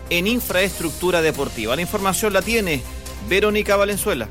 en infraestructura deportiva. La información la tiene Verónica Valenzuela.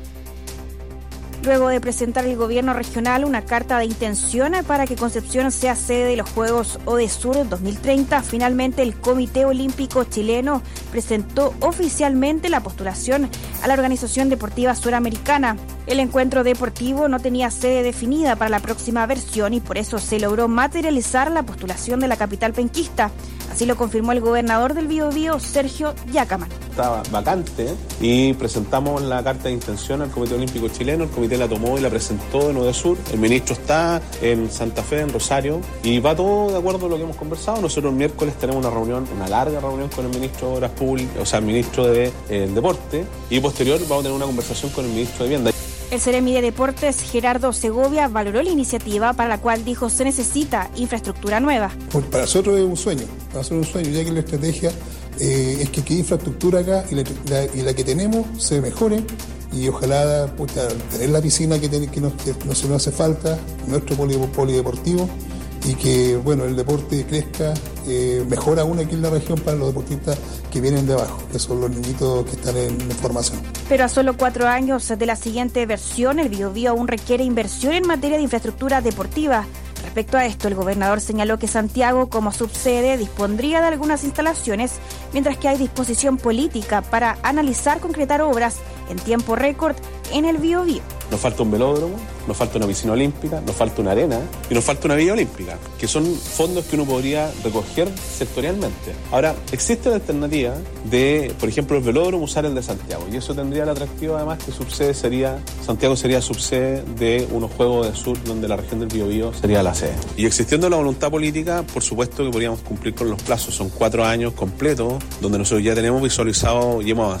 Luego de presentar el gobierno regional una carta de intención para que Concepción sea sede de los Juegos ODESUR 2030, finalmente el Comité Olímpico Chileno presentó oficialmente la postulación a la Organización Deportiva Suramericana. El encuentro deportivo no tenía sede definida para la próxima versión y por eso se logró materializar la postulación de la capital penquista. Así lo confirmó el gobernador del Biobío, Sergio Yacamán. Estaba vacante y presentamos la carta de intención al Comité Olímpico Chileno. El comité la tomó y la presentó en ODESUR. El ministro está en Santa Fe, en Rosario, y va todo de acuerdo a lo que hemos conversado. Nosotros el miércoles tenemos una larga reunión con el ministro de Obras Públicas, o sea, el ministro de Deporte, y posterior vamos a tener una conversación con el ministro de Vivienda. El Seremi de Deportes, Gerardo Segovia, valoró la iniciativa para la cual dijo se necesita infraestructura nueva. Para nosotros es un sueño, ya que la estrategia es que quede infraestructura acá y la que tenemos se mejore y ojalá tener la piscina que nos hace falta, nuestro polideportivo, y que el deporte crezca mejor aún aquí en la región para los deportistas que vienen de abajo, que son los niñitos que están en formación. Pero a solo 4 años de la siguiente versión, el Biobío aún requiere inversión en materia de infraestructura deportiva. Respecto a esto, el gobernador señaló que Santiago, como subsede, dispondría de algunas instalaciones, mientras que hay disposición política para analizar concretar obras en tiempo récord en el Biobío. Nos falta un velódromo, nos falta una piscina olímpica, nos falta una arena y nos falta una villa olímpica, que son fondos que uno podría recoger sectorialmente. Ahora, existe la alternativa de, por ejemplo, el velódromo usar el de Santiago, y eso tendría el atractivo además que Santiago sería subsede de unos Juegos del Sur donde la región del Biobío sería la sede. Y existiendo la voluntad política, por supuesto que podríamos cumplir con los plazos. Son 4 años completos donde nosotros ya tenemos visualizado y hemos